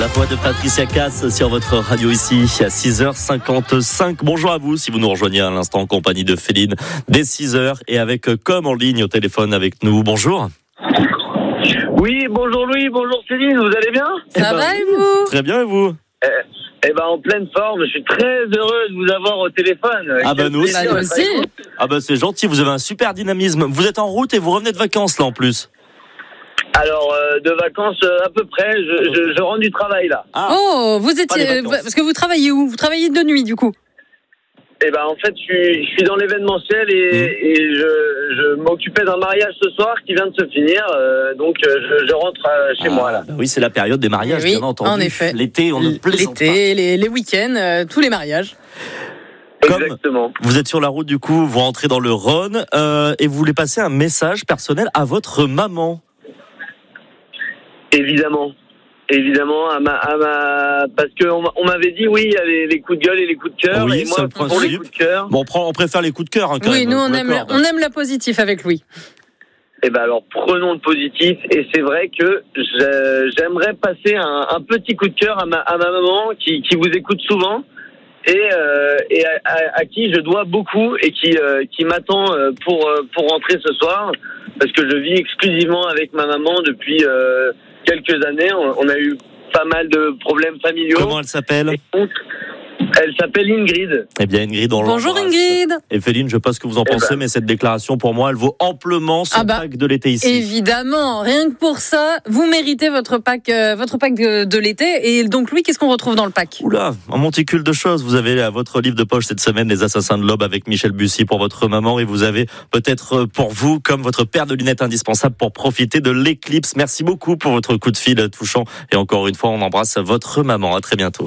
voix de Patricia Cass sur votre radio ici à 6h55. Bonjour à vous si vous nous rejoignez à l'instant en compagnie de Féline dès 6h et avec Com en ligne au téléphone avec nous. Bonjour. Oui, bonjour Louis, bonjour Céline, vous allez bien ? Ça va et vous ? Très bien et vous ? En pleine forme, je suis très heureux de vous avoir au téléphone. Ah bah nous aussi. Ah bah c'est gentil, vous avez un super dynamisme. Vous êtes en route et vous revenez de vacances là en plus. Alors, de vacances à peu près, je rentre du travail là. Ah. Oh, vous étiez... Parce que vous travaillez où ? Vous travaillez de nuit du coup ? En fait, je suis dans l'événementiel et je m'occupais d'un mariage ce soir qui vient de se finir. Donc, je rentre chez moi là. Bah oui, c'est la période des mariages, bien entendu. En effet. L'été, on ne plaisante pas. L'été, les week-ends, tous les mariages. Exactement. Vous êtes sur la route du coup, vous rentrez dans le Rhône et vous voulez passer un message personnel à votre maman. Évidemment, parce que on m'avait dit oui, il y a les coups de gueule et les coups de cœur. Oui, et moi, pour les coups de cœur. Bon, on préfère les coups de cœur, quand même. Oui, nous on aime la positif avec Louis. Alors prenons le positif. Et c'est vrai que j'aimerais passer un petit coup de cœur à ma maman qui vous écoute souvent et à qui je dois beaucoup et qui m'attend pour rentrer ce soir parce que je vis exclusivement avec ma maman depuis quelques années. On a eu pas mal de problèmes familiaux. Comment elle s'appelle ? Elle s'appelle Ingrid. Eh bien Ingrid, on Bonjour Ingrid. Et Féline, je sais pas ce que vous en pensez, mais cette déclaration pour moi, elle vaut amplement son pack de l'été ici. Évidemment, rien que pour ça, vous méritez votre pack de l'été. Et donc Louis, qu'est-ce qu'on retrouve dans le pack ? Oula, un monticule de choses. Vous avez à votre livre de poche cette semaine Les Assassins de l'Aube avec Michel Bussy pour votre maman, et vous avez peut-être pour vous comme votre paire de lunettes indispensable pour profiter de l'éclipse. Merci beaucoup pour votre coup de fil touchant et encore une fois, on embrasse votre maman. À très bientôt.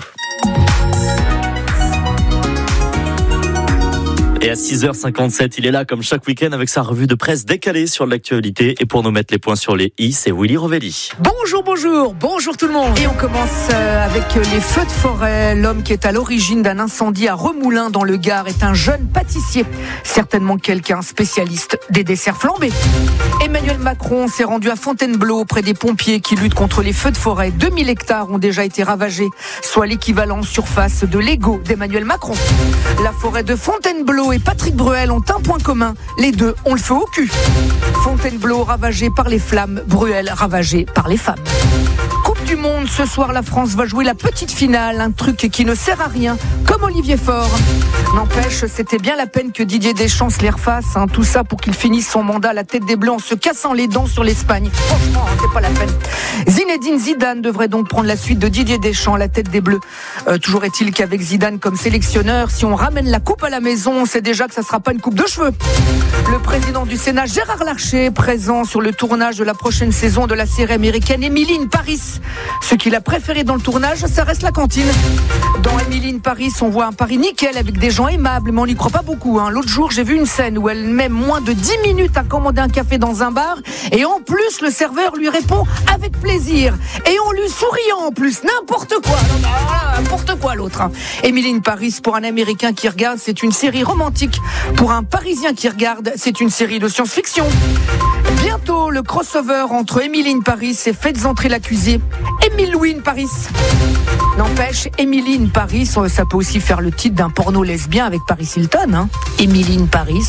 Et à 6h57, il est là comme chaque week-end avec sa revue de presse décalée sur l'actualité. Et pour nous mettre les points sur les i, c'est Willy Rovelli. Bonjour tout le monde. Et on commence avec les feux de forêt. L'homme qui est à l'origine d'un incendie à Remoulins dans le Gard est un jeune pâtissier. Certainement quelqu'un spécialiste des desserts flambés. Emmanuel Macron s'est rendu à Fontainebleau auprès des pompiers qui luttent contre les feux de forêt. 2000 hectares ont déjà été ravagés, soit l'équivalent surface de l'Ego d'Emmanuel Macron. La forêt de Fontainebleau et Patrick Bruel ont un point commun. Les deux ont le feu au cul. Fontainebleau ravagé par les flammes, Bruel ravagé par les femmes. Coupe du Monde, ce soir la France va jouer la petite finale, un truc qui ne sert à rien, comme Olivier Faure. N'empêche, c'était bien la peine que Didier Deschamps se les refasse, tout ça pour qu'il finisse son mandat à la tête des Bleus en se cassant les dents sur l'Espagne. Franchement, c'est pas la peine. Zinedine Zidane devrait donc prendre la suite de Didier Deschamps à la tête des Bleus. Toujours est-il qu'avec Zidane comme sélectionneur, si on ramène la coupe à la maison, on sait déjà que ça sera pas une coupe de cheveux. Le président du Sénat, Gérard Larcher, présent sur le tournage de la prochaine saison de la série américaine Emily in Paris. Ce qu'il a préféré dans le tournage, ça reste la cantine. Dans Emily in Paris, on voit un Paris nickel avec des gens aimables, mais on n'y croit pas beaucoup. L'autre jour, j'ai vu une scène où elle met moins de 10 minutes à commander un café dans un bar, et en plus, le serveur lui répond avec plaisir. Et on lui sourit en plus, n'importe quoi. N'importe quoi l'autre. Emily in Paris, pour un Américain qui regarde, c'est une série romantique. Pour un Parisien qui regarde, c'est une série de science-fiction. Bientôt, le crossover entre Emily in Paris et Faites entrer l'accusé, Émile Louis in Paris. N'empêche, Emily in Paris, ça peut aussi faire le titre d'un porno lesbien avec Paris Hilton. Emily in Paris.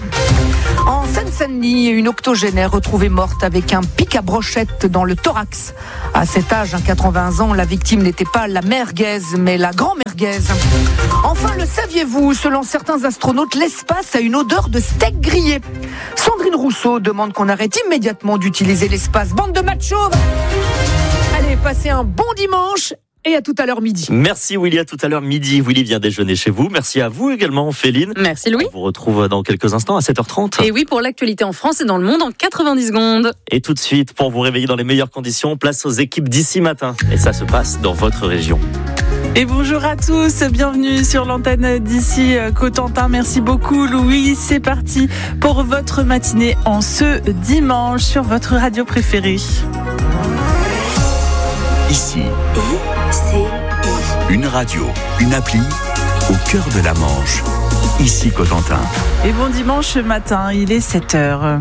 En Seine-Saint-Denis, une octogénaire retrouvée morte avec un pic à brochette dans le thorax. À cet âge, 80 ans, la victime n'était pas la merguez, mais la grand-merguez. Enfin, le saviez-vous, selon certains astronautes, l'espace a une odeur de steak grillé. Sandrine Rousseau demande qu'on arrête immédiatement d'utiliser l'espace. Bande de machos! Allez, passez un bon dimanche et à tout à l'heure midi. Merci Willy, à tout à l'heure midi. Willy vient déjeuner chez vous. Merci à vous également, Féline. Merci Louis. On vous retrouve dans quelques instants à 7h30. Et oui, pour l'actualité en France et dans le monde en 90 secondes. Et tout de suite, pour vous réveiller dans les meilleures conditions, place aux équipes d'ici matin. Et ça se passe dans votre région. Et bonjour à tous, bienvenue sur l'antenne d'ici Cotentin. Merci beaucoup Louis, c'est parti pour votre matinée en ce dimanche sur votre radio préférée. Ici, une radio, une appli au cœur de la Manche. Ici Cotentin. Et bon dimanche matin, il est 7h.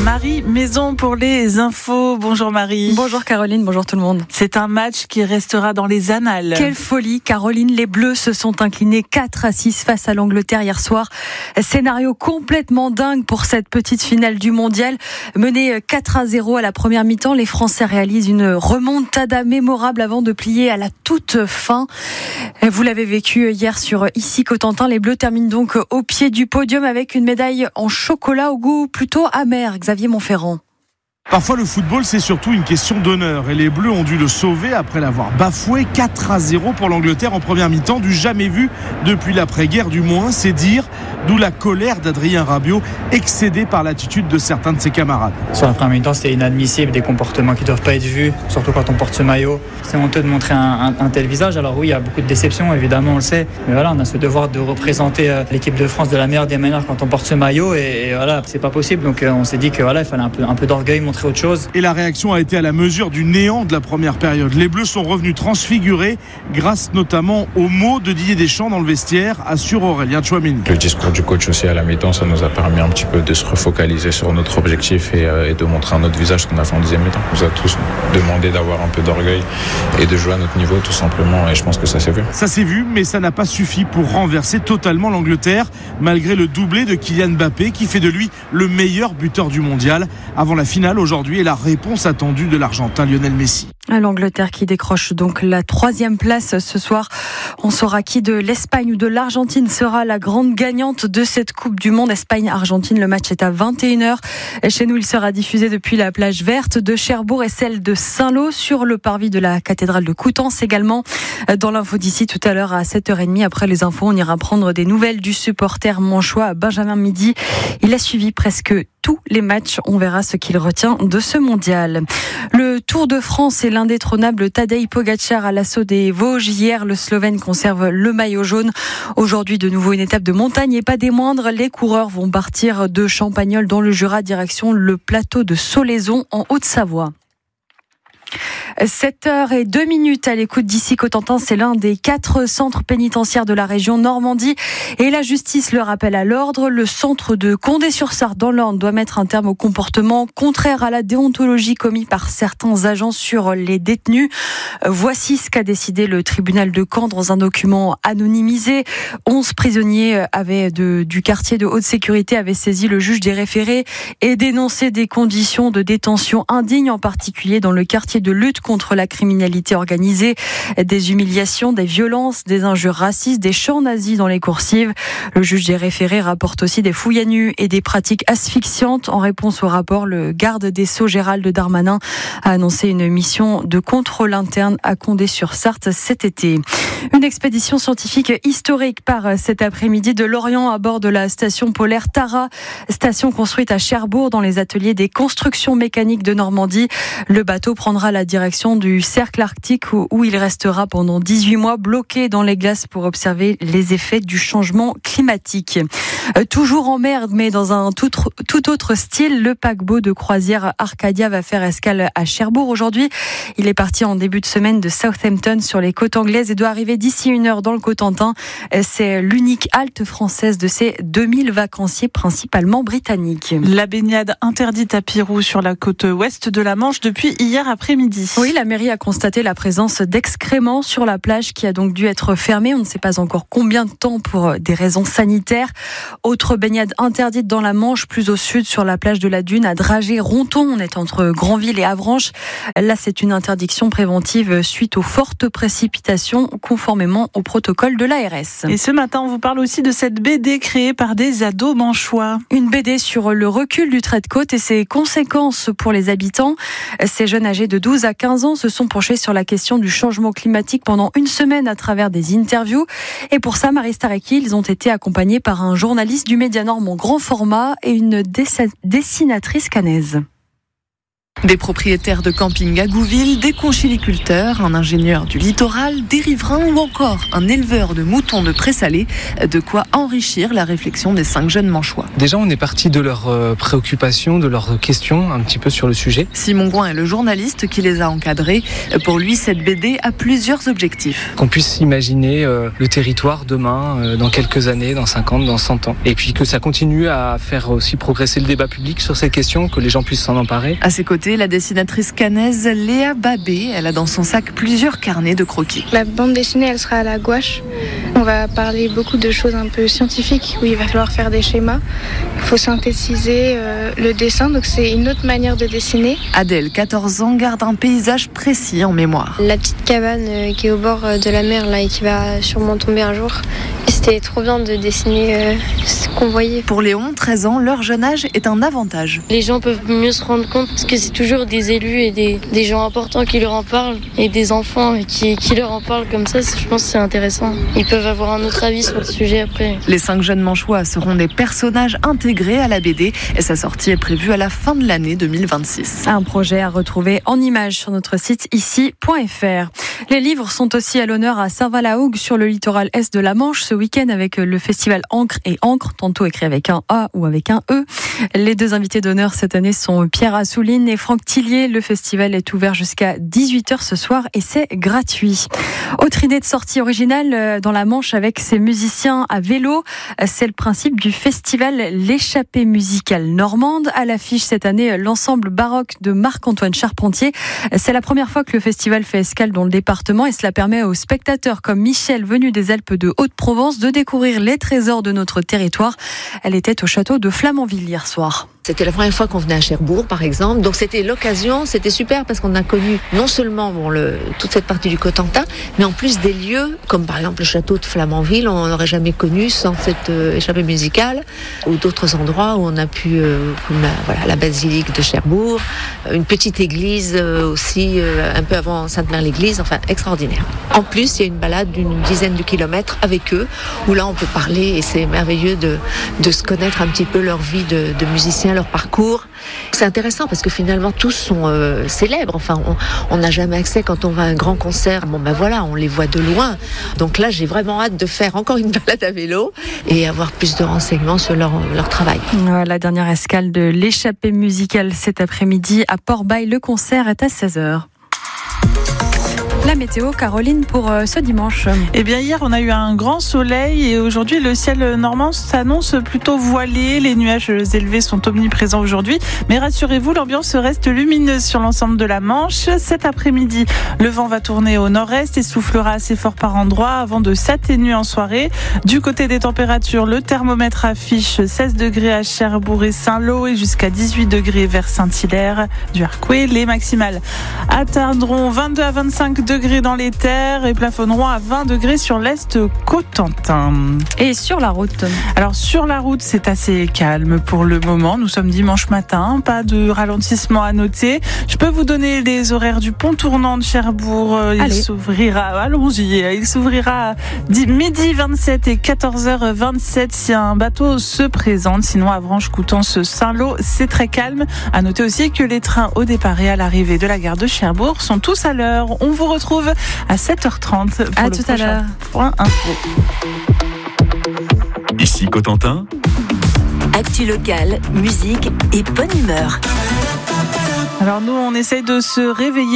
Marie Maison pour les infos. Bonjour Marie. Bonjour Caroline, bonjour tout le monde. C'est un match qui restera dans les annales. Quelle folie Caroline, les Bleus se sont inclinés 4-6 face à l'Angleterre hier soir. Scénario complètement dingue pour cette petite finale du mondial. Menés 4-0 à la première mi-temps, les Français réalisent une remontada mémorable avant de plier à la toute fin. Vous l'avez vécu hier sur Ici Cotentin, les Bleus terminent donc au pied du podium avec une médaille en chocolat au goût plutôt amer. Xavier Montferrand. Parfois le football c'est surtout une question d'honneur et les Bleus ont dû le sauver après l'avoir bafoué. 4-0 pour l'Angleterre en première mi-temps, du jamais vu depuis l'après-guerre du moins, c'est dire, d'où la colère d'Adrien Rabiot, excédé par l'attitude de certains de ses camarades. Sur la première mi-temps c'était inadmissible, des comportements qui ne doivent pas être vus, surtout quand on porte ce maillot. C'est honteux de montrer un tel visage, alors oui il y a beaucoup de déceptions évidemment on le sait, mais voilà on a ce devoir de représenter l'équipe de France de la meilleure des manières quand on porte ce maillot et voilà c'est pas possible, donc on s'est dit que voilà il fallait un peu d'orgueil, montrer autre chose. Et la réaction a été à la mesure du néant de la première période. Les Bleus sont revenus transfigurés grâce notamment aux mots de Didier Deschamps dans le vestiaire, assure Aurélien Tchouameni. Le discours du coach aussi à la mi-temps, ça nous a permis un petit peu de se refocaliser sur notre objectif et de montrer un autre visage qu'on a fait en deuxième mi-temps. On nous a tous demandé d'avoir un peu d'orgueil et de jouer à notre niveau tout simplement et je pense que ça s'est vu. Ça s'est vu, mais ça n'a pas suffi pour renverser totalement l'Angleterre malgré le doublé de Kylian Mbappé qui fait de lui le meilleur buteur du mondial avant la finale aujourd'hui et la réponse attendue de l'Argentin Lionel Messi. L'Angleterre qui décroche donc la 3e place ce soir. On saura qui de l'Espagne ou de l'Argentine sera la grande gagnante de cette Coupe du Monde. Espagne-Argentine, le match est à 21h. Chez nous, il sera diffusé depuis la plage verte de Cherbourg et celle de Saint-Lô sur le parvis de la cathédrale de Coutances également. Dans l'info d'ici tout à l'heure à 7h30. Après les infos, on ira prendre des nouvelles du supporter manchois Benjamin Midi. Il a suivi presque tous les matchs. On verra ce qu'il retient de ce mondial. Le Tour de France et l'indétrônable Tadej Pogačar à l'assaut des Vosges. Hier, le Slovène conserve le maillot jaune. Aujourd'hui, de nouveau une étape de montagne et pas des moindres. Les coureurs vont partir de Champagnole dans le Jura, direction le plateau de Solaizon en Haute-Savoie. 7h02 à l'écoute d'Ici Cotentin, c'est l'un des 4 centres pénitentiaires de la région Normandie et la justice le rappelle à l'ordre. Le centre de Condé-sur-Sarthe dans l'Orne doit mettre un terme au comportement contraire à la déontologie commis par certains agents sur les détenus. Voici ce qu'a décidé le tribunal de Caen dans un document anonymisé. 11 prisonniers du quartier de haute sécurité avaient saisi le juge des référés et dénoncé des conditions de détention indignes, en particulier dans le quartier de lutte contre la criminalité organisée, des humiliations, des violences, des injures racistes, des chants nazis dans les coursives. Le juge des référés rapporte aussi des fouilles à nu et des pratiques asphyxiantes. En réponse au rapport, le garde des Sceaux Gérald Darmanin a annoncé une mission de contrôle interne à Condé-sur-Sarthe cet été. Une expédition scientifique historique part cet après-midi de Lorient à bord de la station polaire Tara, station construite à Cherbourg dans les ateliers des constructions mécaniques de Normandie. Le bateau prendra la direction du cercle arctique où il restera pendant 18 mois bloqué dans les glaces pour observer les effets du changement climatique. Toujours en mer, mais dans un tout autre style, le paquebot de croisière Arcadia va faire escale à Cherbourg aujourd'hui. Il est parti en début de semaine de Southampton sur les côtes anglaises et doit arriver d'ici 1 heure dans le Cotentin. C'est l'unique halte française de ces 2000 vacanciers principalement britanniques. La baignade interdite à Pirou sur la côte ouest de la Manche depuis hier après-midi. Oui, la mairie a constaté la présence d'excréments sur la plage qui a donc dû être fermée. On ne sait pas encore combien de temps pour des raisons sanitaires. Autre baignade interdite dans la Manche, plus au sud sur la plage de la Dune à Dragé-Ronton. On est entre Granville et Avranches. Là, c'est une interdiction préventive suite aux fortes précipitations conformément au protocole de l'ARS. Et ce matin, on vous parle aussi de cette BD créée par des ados manchois. Une BD sur le recul du trait de côte et ses conséquences pour les habitants. Ces jeunes âgés de 12 à 15 ans se sont penchés sur la question du changement climatique pendant une semaine à travers des interviews. Et pour ça, Marie Stareki, ils ont été accompagnés par un journaliste du Média Normand grand format et une dessinatrice cannaise. Des propriétaires de camping à Gouville, des conchyliculteurs, un ingénieur du littoral, des riverains ou encore un éleveur de moutons de Pré-Salé. De quoi enrichir la réflexion des 5 jeunes Manchois. Déjà, on est parti de leurs préoccupations, de leurs questions un petit peu sur le sujet. Simon Gouin est le journaliste qui les a encadrés. Pour lui, cette BD a plusieurs objectifs. Qu'on puisse imaginer le territoire demain, dans quelques années, dans 50, dans 100 ans. Et puis que ça continue à faire aussi progresser le débat public sur ces questions, que les gens puissent s'en emparer. À ses côtés, la dessinatrice cannaise Léa Babé. Elle a dans son sac plusieurs carnets de croquis. La bande dessinée, elle sera à la gouache. On va parler beaucoup de choses un peu scientifiques où il va falloir faire des schémas. Il faut synthétiser le dessin, donc c'est une autre manière de dessiner. Adèle, 14 ans, garde un paysage précis en mémoire. La petite cabane qui est au bord de la mer là, et qui va sûrement tomber un jour. C'était trop bien de dessiner ce qu'on voyait. Pour Léon, 13 ans, leur jeune âge est un avantage. Les gens peuvent mieux se rendre compte parce que c'est toujours des élus et des gens importants qui leur en parlent et des enfants qui leur en parlent comme ça. Je pense que c'est intéressant. Ils peuvent avoir un autre avis sur le sujet après. Les 5 jeunes Manchois seront des personnages intégrés à la BD et sa sortie est prévue à la fin de l'année 2026. Un projet à retrouver en images sur notre site ici.fr. Les livres sont aussi à l'honneur à Saint-Valahougue sur le littoral est de la Manche ce week-end avec le festival Encre et Encre, tantôt écrit avec un A ou avec un E. Les 2 invités d'honneur cette année sont Pierre Assouline et Franck Tillier. Le festival est ouvert jusqu'à 18h ce soir et c'est gratuit. Autre idée de sortie originale dans la Manche avec ses musiciens à vélo. C'est le principe du festival L'échappée musicale normande. À l'affiche cette année, l'ensemble baroque de Marc-Antoine Charpentier. C'est la première fois que le festival fait escale dans le département et cela permet aux spectateurs comme Michel, venu des Alpes de Haute-Provence, de découvrir les trésors de notre territoire. Elle était au château de Flamanville hier soir. C'était la première fois qu'on venait à Cherbourg, par exemple. Donc c'était l'occasion, c'était super parce qu'on a connu non seulement toute cette partie du Cotentin, mais en plus des lieux comme par exemple le château de Flamanville, on n'aurait jamais connu sans cette échappée musicale, ou d'autres endroits où on a pu, comme la basilique de Cherbourg, une petite église aussi, un peu avant Sainte-Mère-l'Église, enfin extraordinaire. En plus, il y a une balade d'une dizaine de kilomètres avec eux, où là on peut parler et c'est merveilleux de se connaître un petit peu leur vie de musicien, leur parcours. C'est intéressant parce que finalement tous sont célèbres. Enfin, on n'a jamais accès quand on va à un grand concert. Bon ben voilà, on les voit de loin. Donc là, j'ai vraiment hâte de faire encore une balade à vélo et avoir plus de renseignements sur leur travail. La dernière escale de l'échappée musicale cet après-midi à Port-Bail. Le concert est à 16h. La météo, Caroline, pour ce dimanche. Eh bien, hier, on a eu un grand soleil et aujourd'hui, le ciel normand s'annonce plutôt voilé. Les nuages élevés sont omniprésents aujourd'hui. Mais rassurez-vous, l'ambiance reste lumineuse sur l'ensemble de la Manche. Cet après-midi, le vent va tourner au nord-est et soufflera assez fort par endroits avant de s'atténuer en soirée. Du côté des températures, le thermomètre affiche 16 degrés à Cherbourg et Saint-Lô et jusqu'à 18 degrés vers Saint-Hilaire du Harcouët. Les maximales atteindront 22 à 25 degrés dans les terres et plafonneront à 20 degrés sur l'est Cotentin. Et sur la route? Alors sur la route, c'est assez calme pour le moment. Nous sommes dimanche matin, pas de ralentissement à noter. Je peux vous donner les horaires du pont tournant de Cherbourg. Il s'ouvrira midi 27 et 14h27 si un bateau se présente. Sinon à Avranches-Coutances-Saint-Lô, c'est très calme. À noter aussi que les trains au départ et à l'arrivée de la gare de Cherbourg sont tous à l'heure. On vous retrouve à 7h30 pour le tout à l'heure. Point info. Ici Cotentin. Actu locale, musique et bonne humeur. Alors nous, on essaye de se réveiller